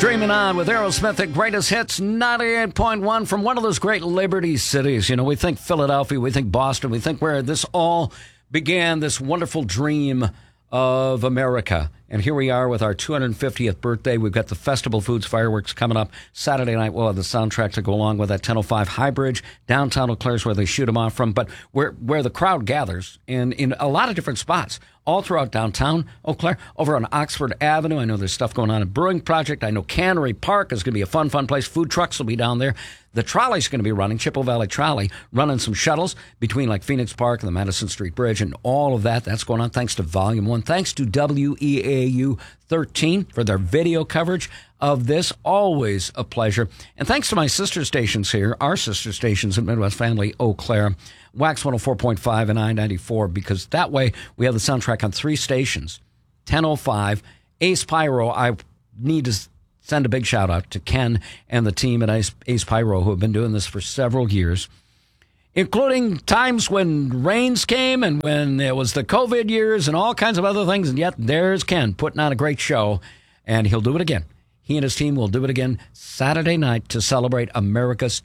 Streaming on with Aerosmith at Greatest Hits 98.1 from one of those great Liberty cities. You know, we think Philadelphia, we think Boston, we think where this all began, this wonderful dream of America. And here we are with our 250th birthday. We've got the Festival Foods fireworks coming up Saturday night. We'll have the soundtrack to go along with that. 10:05 High Bridge, downtown Eau Claire is where they shoot them off from. But where the crowd gathers in a lot of different spots, all throughout downtown Eau Claire, over on Oxford Avenue. I know there's stuff going on at Brewing Project. I know Cannery Park is going to be a fun place. Food trucks will be down there. The trolley's going to be running, Chippewa Valley Trolley, running some shuttles between like Phoenix Park and the Madison Street Bridge and all of that. That's going on thanks to Volume 1. Thanks to WEAU 13 for their video coverage of this. Always a pleasure. And thanks to my sister stations here, our sister stations at Midwest Family Eau Claire, Wax 104.5 and I-94, because that way we have the soundtrack on 3 stations. 10:05, Ace Pyro. I need to send a big shout out to Ken and the team at Ace Pyro who have been doing this for several years, including times when rains came and when it was the COVID years and all kinds of other things. And yet there's Ken putting on a great show, and he'll do it again. He and his team will do it again Saturday night to celebrate America's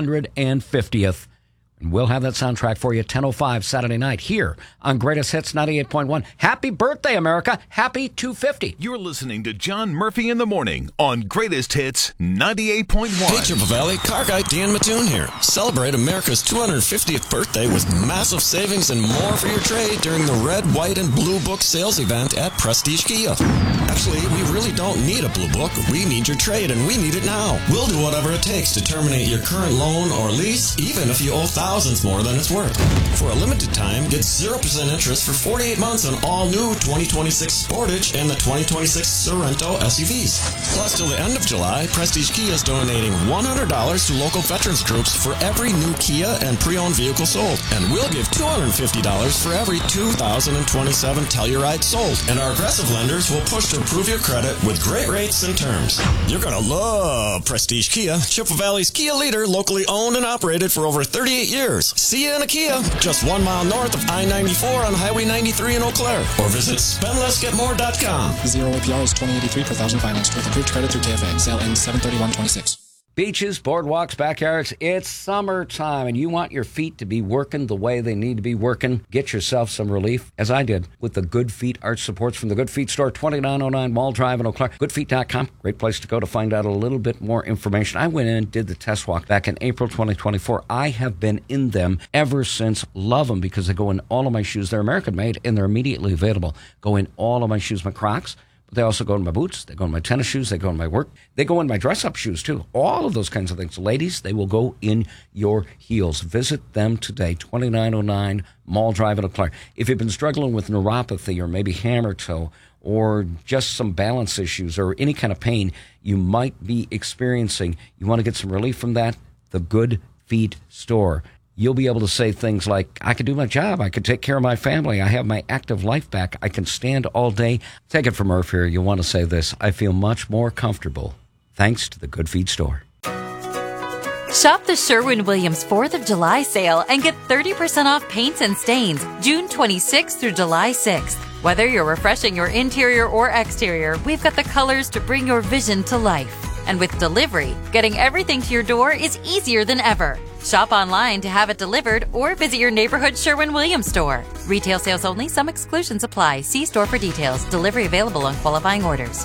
250th. And we'll have that soundtrack for you 10:05 Saturday night here on Greatest Hits 98.1. Happy birthday, America. Happy 250. You're listening to John Murphy in the Morning on Greatest Hits 98.1. Hey, Chippewa Valley, car guy Dan Mattoon here. Celebrate America's 250th birthday with massive savings and more for your trade during the Red, White, and Blue Book sales event at Prestige Kia. Actually, we really don't need a blue book. We need your trade, and we need it now. We'll do whatever it takes to terminate your current loan or lease, even if you owe thousands more than it's worth. For a limited time, get 0% interest for 48 months on all new 2026 Sportage and the 2026 Sorento SUVs. Plus, till the end of July, Prestige Kia is donating $100 to local veterans groups for every new Kia and pre-owned vehicle sold. And we'll give $250 for every 2027 Telluride sold. And our aggressive lenders will push to improve your credit with great rates and terms. You're going to love Prestige Kia, Chippewa Valley's Kia leader, locally owned and operated for over 38 years. See you in a Kia, just 1 mile north of I-94 on Highway 93 in Eau Claire. Or visit spendlessgetmore.com. 0 APR is 2083 per thousand financed with approved credit through KFA. Sale ends 7/31/26. Beaches, boardwalks, backyards, it's summertime, and you want your feet to be working the way they need to be working. Get yourself some relief, as I did, with the Good Feet arch supports from the Good Feet store, 2909 Mall Drive in Eau Claire. Goodfeet.com, great place to go to find out a little bit more information. I went in and did the test walk back in April 2024. I have been in them ever since. Love them because they go in all of my shoes. They're American-made, and they're immediately available. Go in all of my shoes, my Crocs. But they also go in my boots, they go in my tennis shoes, they go in my work, they go in my dress-up shoes, too. All of those kinds of things. Ladies, they will go in your heels. Visit them today, 2909 Mall Drive in Eau Claire. If you've been struggling with neuropathy or maybe hammer toe or just some balance issues or any kind of pain you might be experiencing, you want to get some relief from that, the Good Feet store. You'll be able to say things like, I can do my job, I can take care of my family, I have my active life back, I can stand all day. Take it from Murph here, you'll want to say this, I feel much more comfortable thanks to the Good Feet store. Shop the Sherwin-Williams 4th of July sale and get 30% off paints and stains June 26th through July 6th. Whether you're refreshing your interior or exterior, we've got the colors to bring your vision to life. And with delivery, getting everything to your door is easier than ever. Shop online to have it delivered or visit your neighborhood Sherwin-Williams store. Retail sales only. Some exclusions apply. See store for details. Delivery available on qualifying orders.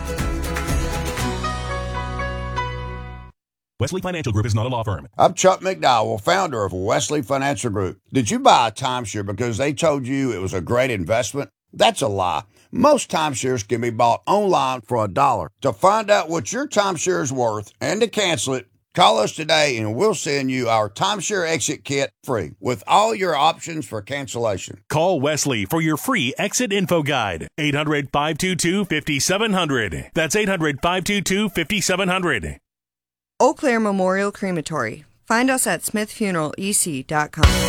Wesley Financial Group is not a law firm. I'm Chuck McDowell, founder of Wesley Financial Group. Did you buy a timeshare because they told you it was a great investment? That's a lie. Most timeshares can be bought online for $1. To find out what your timeshare is worth and to cancel it, call us today and we'll send you our timeshare exit kit free with all your options for cancellation. Call Wesley for your free exit info guide. 800-522-5700. That's 800-522-5700. Eau Claire Memorial Crematory. Find us at smithfuneralec.com.